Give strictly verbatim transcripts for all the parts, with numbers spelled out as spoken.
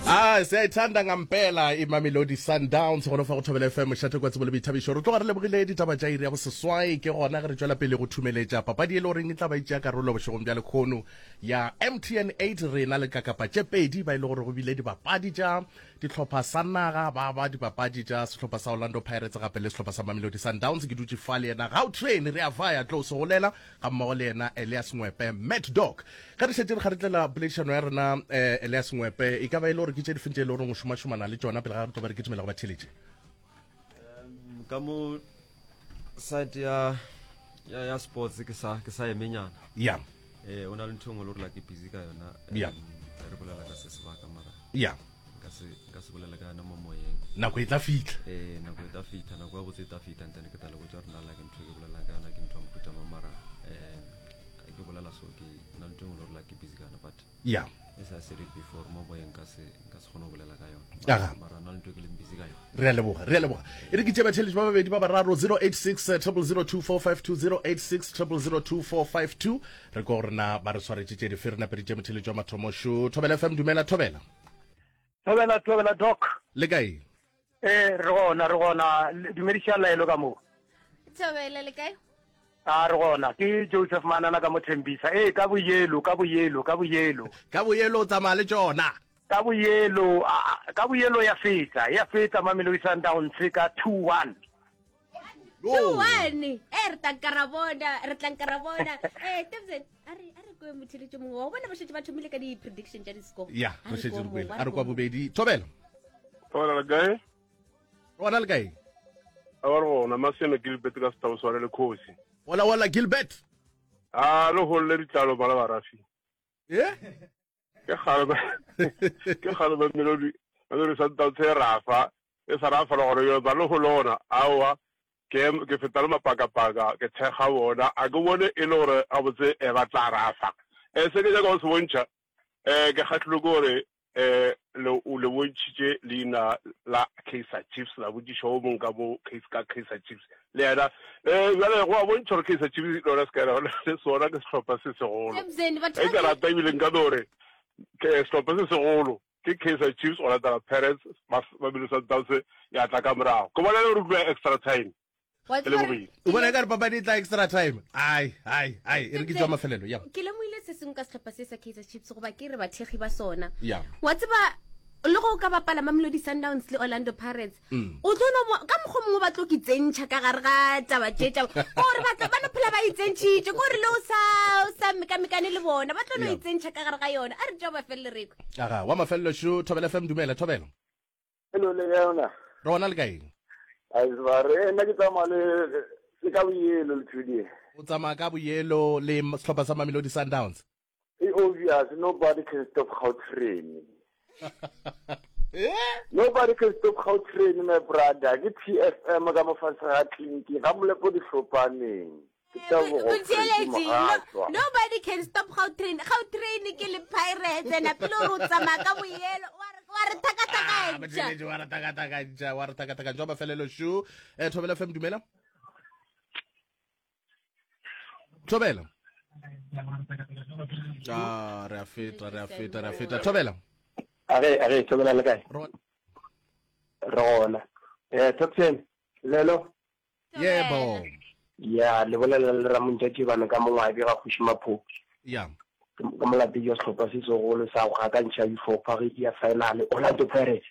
Ah, siyayithanda ngampela iMamelodi Sundowns gona fa go Thobela F M shate kwa tsebole bithabisho re tlo ga re lebogile ditaba tša iri ya boseswai ke gona ge re tswela pele go thumeletša papadi e le goreng e tla ba itšea karolo bošegong bja lekgono ya M T N eight re na le kakapa tše pedi ba ile gore go bile dibapadi tša dihlopha sa naga ba ba dibapadi tša sehlopha sa Orlando Pirates gape le sehlopha sa Mamelodi Sundowns ke dutše fa le yena Gautrain re a vaya tlo se golela ga mmogo le yena Elias Ngwepe Mad Dog ga re šetse re kgaretlela poledišano ya rena eh, Elias Ngwepe e ka ba ile gore ke tše di fentše le gore go šoma-šomana le tšona pele ga re tlo ba re ke tumela go ba theletše ka mo site ya ya ya sports ke sa ke sa emenyana ya eh ona le nthong lo re la ke busy ka yona ya re bolela ka se sebaka mara ya ka se ka se bolela ka na mo moyeng nako e tla fitla eh nako e tla fitla nako ya go tse tla fitla ntene ke tla le go tswa rena la ke ntho ke bolela ka na ke ntho mo puta mara eh ke bolela so ke na le nthong lo re la ke busy kana but ya as I said it before mo boyeng ka se ka se gona bolela ka Aga. yona mara na le ntho ke le busy ka yona re a leboga re a leboga e re ke tšea batheletši ba babedi ba bararo zero eight six zero zero two four five two zero eight six zero zero two four five two re ko gorena ba re swaretše tše dife re napeditše motheletši wa mathomošo Thobela F M dumela Thobela Thobela Thobela doc le kae eh re gona re gona dumediša laelo ka mo Thobela le kae a re gona ke Joseph Manana ka mo Thembisa eh ka boyelo ka boyelo ka boyelo ka boyelo o tsamaya le tšona ka boyelo ah, ka boyelo ya feta ya feta Mamelodi Sundowns ka two one two one eh re tlankarabona re tlankarabona eh tebse are are go motheletše mongwe wa bona ba šetse ba thomile ka di prediction tša di score ya re šetse re kwele a re kwa bobedi Thobela Hola, guy. gona le kae Ahora gona Maseno Gilbert ka sta uswara le khosi. wala wala Gilbert Ah, lo holle ditlalo bala ba Rafi. eh Ke gale ba ke gale ba Melodi. Melodi sa tsa tse Rafa. E sa Rafa lo gore yo ba lo holona awa ke ke fetala mapaka paka ke tshega bona a go bone e le gore a botse e ba tla Rafa. E se ke go se bontsha eh ke gatlo gore eh lo o le bontšitše leina la Kaizer Chiefs la boditšo mo nka mo Kaizer Chiefs le yana eh jale go a bontšha gore Kaizer Chiefs lo ra ska ra le sona ke sehlopha se segolo Tebseng ba e ka rata ebile nka dore ke sehlopha se segolo ke Kaizer Chiefs o rata parents ba ba bile sa tsa ya tla ka morago go bona le re bua extra time wa le bobedi o bona ka re papadi e tla extra time ai ai ai e re ke tšwa mafelelo ya ke le moile se seng ka sehlopha se sa Kaizer Chiefs goba ke re bathegi ba sona ya wa tseba le go ka bapala Mamelodi Sundowns le Orlando Pirates o tlo no ka moggo mongwe ba tlo ke tsentšha ka gare ga taba tšetša gore ba tla ba no phela ba itsentšhitše gore le o sa o sa mekamekane le bona ba tlo no Yeah. itsentšha ka gare ga yona a re tšea ba felele rekwe aga wa mafelelo sho Thobela F M dumela Thobela Hello le yona. re gona le kae A izware nna ke tsama le le ka boyelo le tshudi. o tsamaya ka boyelo le sehlopha sa Mamelodi Sundowns It's obvious nobody can stop Gautrain. eh Nobody can stop Gautrain my brother. Ke T F M ka mafasa clinic ga mole po di hlopaneng. Ke tla go go. Motheletši, no- nobody can stop Gautrain Gautrain ke le Pirates ena pele o tsamaya ka boyelo wa re- wa re thakathakantša motheletši wa re takatakantša wa re takatakantša wa mafelelo sho eh Thobela F M dumela Thobela ah re a feta re a feta re a feta Thobela Are are tsobela le kae? Ro- Rona. Eh Topsen. Lelo. yebo Ya le bolela le Ramontjati bana ka mongwabi ga khushima pho. ya Ka molati yo sehlopha se segolo sa go gakantšha before pari ya final Orlando Pirates.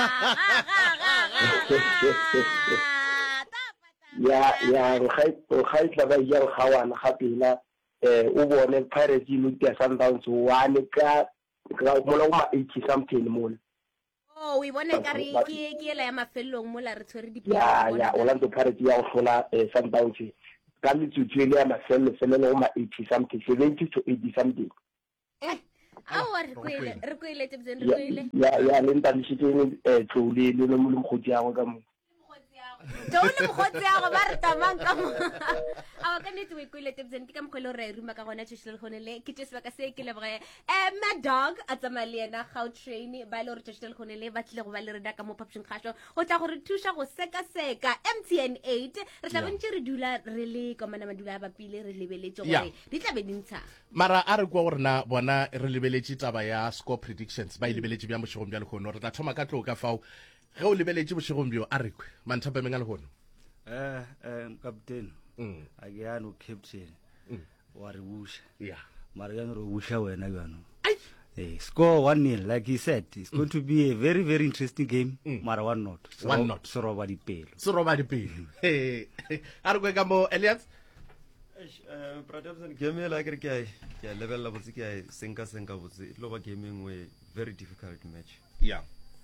ya ya ga itla ba ya gawana gapela eh o bone Pirates e lutya Sundowns one ka ka mola o ma eighty something mola oh we bona ka re ke ke ela ya mafelelong mola re tshwere di ya ya Orlando Pirates ya go hlola eh, Sundowns ka letsutsu le ya mafelo felelo o ma eighty something seventy to eighty something eh a re kwele re kwele Tebseng re ya kwele ya ya le nta le shiteng eh tlole le le mo le mkhoti ya go ka mo Dole mkhotsi ya go ba re tamang ka mo. A ka nete we kwile tebzen ke ka mkholo re ruma ka gona tshishile khone le ke tsheba ka se ke le boge. Eh Mad Dog a tsamale yena Gau train ba le re tshishile khone le ba tle go ba le re da ka mo papshing khasho. Go tla go re thusha go seka seka M T N eight re tla bontse re dula re le ka mana madula ba pile re lebeletse gore di tla be dintsha. Mara a re kwa gore na bona re lebeletse taba ya score predictions ba lebeletse bya moshegong bya le khono re tla thoma ka tlo ka fao ge o lebeletse moshegong bjo a rekwe manthape menga le khono eh eh captain mm a ke ya no captain wa re busha yeah mara ya no busha wena yano eh score one nil like he said it's going to be a very very interesting game mara one not one not so roba dipelo so roba dipelo eh a re ka mo Elias eh Pratebsen game la ke ke ai ke level la botse ke ai senka senka botse it lo ba gaming way very difficult match yeah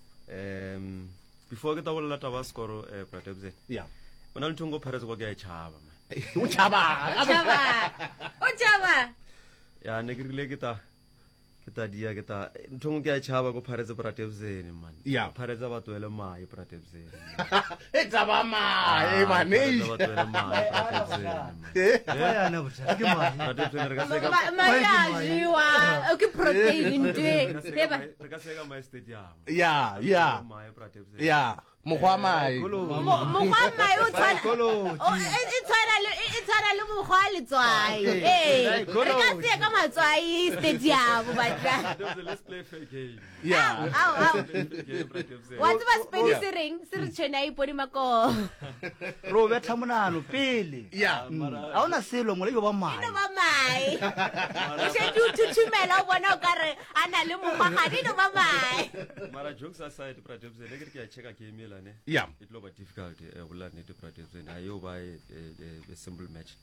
um before ke tabola taba score eh Pratebsen yeah bona le thongo Perez go ke ai chaba man o chaba Chaba o chaba ya ne ke rile ke ta ke ta dia ke ta thongo ke ai chaba go Perez Pratebsen man Yeah. Perez ba toele mai Pratebsen e taba ma e mane ba toele mai Pratebsen eh ya na botsa ke ma Pratebsen re ka se ka ma ya jiwa o ke protein ntwe beba re ka se ka mai stadium yeah yeah mai Pratebsen yeah mogwa mai mo gwa mai o tshwana o e tshwana le e tshwana le mo gwa le tswai eh re ka se ka matswai stadium ba tla Pratebsen, let's play fair game yeah au au game Pratebsen wa tsba spedi sering se re tshena ipodi mako ro betha monano pele yeah a ona selo mo le go ba mai no ba mai o se tu tutumela o bona o kare ana le mo ga di no ba mai mara jokes aside Pratebsen le ke ke a checka game la ne yeah it lo ba difficult eh bola ne te Pratebsen ayo ba a simple match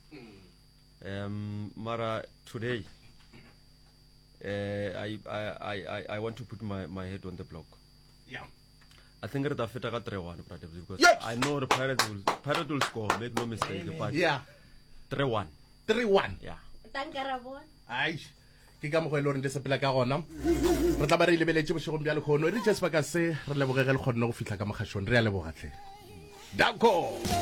um mara today uh, I, I I I want to put my my head on the block. yeah I think it's a feta ka three one Pratebsen because Yes! I know the Pirates will Pirates will score, make no mistake, but yeah three one. three one Yeah. tankara bona ai ke ka mo go ile re sepela ka gona re tla ba re lebeletse boshegong bja le khono re tšhe sebaka se re lebogege le kgonne go fihla ka mogashong re a lebogatlhe dako